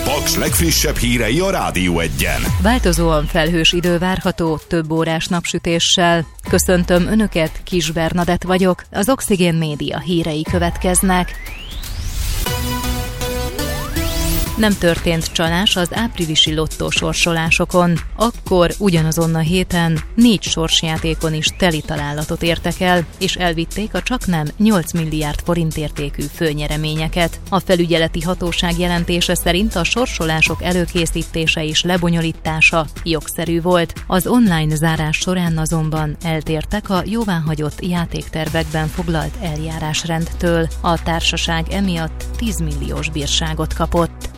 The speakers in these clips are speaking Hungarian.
Paks legfrissebb hírei a Rádió Egyen. Változóan felhős idő várható, több órás napsütéssel. Köszöntöm Önöket, Kis Bernadett vagyok, az Oxigén Média hírei következnek. Nem történt csalás az áprilisi lottó sorsolásokon. Akkor ugyanazon a héten 4 sorsjátékon is teli találatot értek el, és elvitték a csaknem 8 milliárd forint értékű főnyereményeket. A felügyeleti hatóság jelentése szerint a sorsolások előkészítése és lebonyolítása jogszerű volt. Az online zárás során azonban eltértek a jóváhagyott játéktervekben foglalt eljárásrendtől. A társaság emiatt 10 milliós bírságot kapott.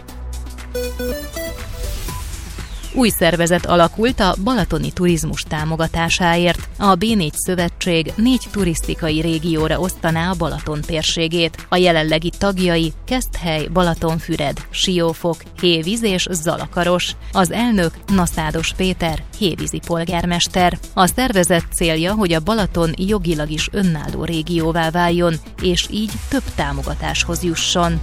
Új szervezet alakult a balatoni turizmus támogatásáért. A B4 szövetség 4 turisztikai régióra osztaná a Balaton térségét. A jelenlegi tagjai Keszthely, Balatonfüred, Siófok, Hévíz és Zalakaros. Az elnök Naszádos Péter, hévízi polgármester. A szervezet célja, hogy a Balaton jogilag is önálló régióvá váljon, és így több támogatáshoz jusson.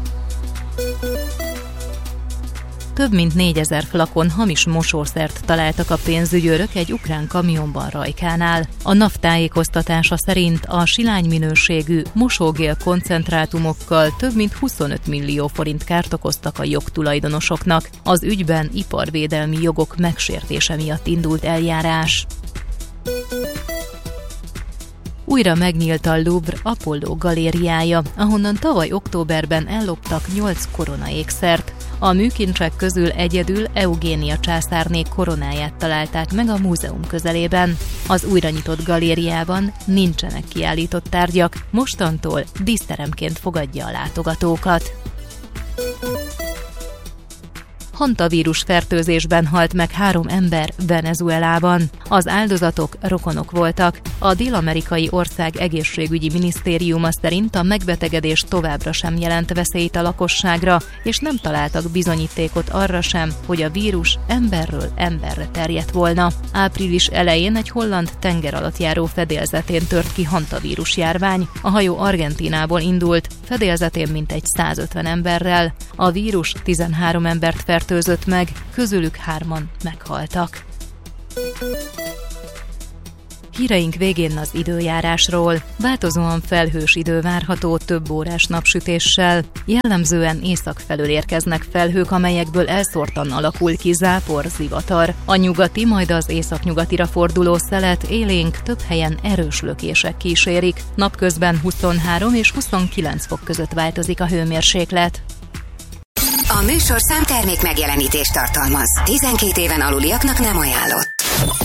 Több mint 4000 flakon hamis mosószert találtak a pénzügyőrök egy ukrán kamionban Rajkánál. A NAV tájékoztatása szerint a silány minőségű mosógél koncentrátumokkal több mint 25 millió forint kárt okoztak a jogtulajdonosoknak. Az ügyben iparvédelmi jogok megsértése miatt indult eljárás. Újra megnyílt a Louvre Apollo galériája, ahonnan tavaly októberben elloptak 8 koronaékszert. A műkincsek közül egyedül Eugénia császárné koronáját találták meg a múzeum közelében. Az újra nyitott galériában nincsenek kiállított tárgyak, mostantól díszteremként fogadja a látogatókat. Hantavírus fertőzésben halt meg 3 ember Venezuelában. Az áldozatok rokonok voltak. A dél-amerikai ország egészségügyi minisztériuma szerint a megbetegedés továbbra sem jelent veszélyt a lakosságra, és nem találtak bizonyítékot arra sem, hogy a vírus emberről emberre terjedt volna. Április elején egy holland tengeralattjáró fedélzetén tört ki hantavírus járvány. A hajó Argentínából indult, fedélzetén mintegy 150 emberrel. A vírus 13 embert fertőzött meg, közülük 3-an meghaltak. Híreink végén az időjárásról. Változóan felhős idő várható, több órás napsütéssel. Jellemzően észak felől érkeznek felhők, amelyekből elszórtan alakul ki zápor, zivatar. A nyugati, majd az északnyugatira forduló szelet élénk, több helyen erős lökések kísérik. Napközben 23 és 29 fok között változik a hőmérséklet. A műsorszám termék megjelenítést tartalmaz. 12 éven aluliaknak nem ajánlott.